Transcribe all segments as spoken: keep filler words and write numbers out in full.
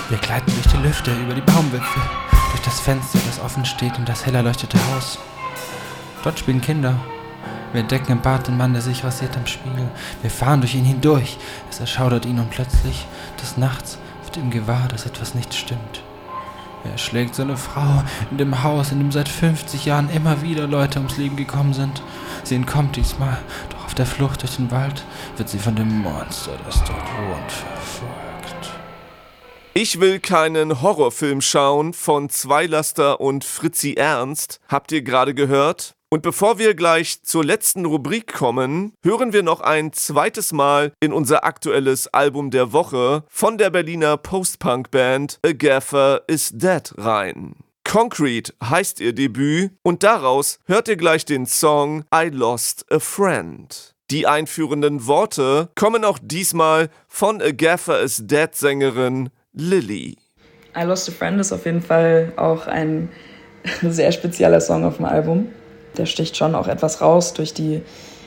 Wir gleiten durch die Lüfte, über die Baumwipfel, durch das Fenster, das offen steht in das hell erleuchtete Haus. Dort spielen Kinder. Wir entdecken im Bad den Mann, der sich rasiert am Spiegel. Wir fahren durch ihn hindurch. Es erschaudert ihn und plötzlich, des Nachts, wird ihm gewahr, dass etwas nicht stimmt. Er schlägt seine Frau in dem Haus, in dem seit fünfzig Jahren immer wieder Leute ums Leben gekommen sind. Sie entkommt diesmal, doch auf der Flucht durch den Wald wird sie von dem Monster, das dort wohnt, verfolgt. Ich will keinen Horrorfilm schauen von Zweilaster und Fritzi Ernst, habt ihr gerade gehört? Und bevor wir gleich zur letzten Rubrik kommen, hören wir noch ein zweites Mal in unser aktuelles Album der Woche von der Berliner Post-Punk-Band A Gaffer Is Dead rein. Concrete heißt ihr Debüt und daraus hört ihr gleich den Song I Lost a Friend. Die einführenden Worte kommen auch diesmal von A Gaffer Is Dead Sängerin Lilly. I Lost a Friend ist auf jeden Fall auch ein sehr spezieller Song auf dem Album. Der sticht schon auch etwas raus durch die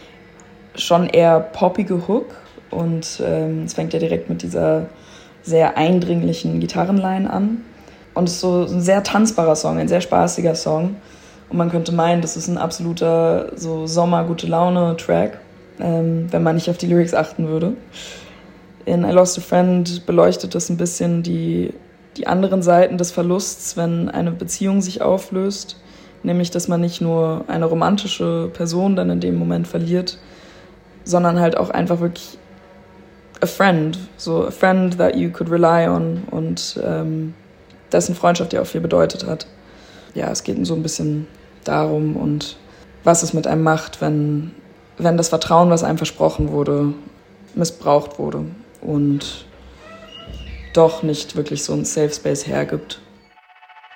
schon eher poppige Hook und ähm, es fängt ja direkt mit dieser sehr eindringlichen Gitarrenline an und es ist so ein sehr tanzbarer Song, ein sehr spaßiger Song und man könnte meinen, das ist ein absoluter so Sommer-Gute-Laune-Track, ähm, wenn man nicht auf die Lyrics achten würde. In I Lost a Friend beleuchtet das ein bisschen die, die anderen Seiten des Verlusts, wenn eine Beziehung sich auflöst. Nämlich, dass man nicht nur eine romantische Person dann in dem Moment verliert, sondern halt auch einfach wirklich a friend, so a friend that you could rely on und ähm, dessen Freundschaft ja auch viel bedeutet hat. Ja, es geht so ein bisschen darum und was es mit einem macht, wenn, wenn das Vertrauen, was einem versprochen wurde, missbraucht wurde und doch nicht wirklich so ein Safe Space hergibt.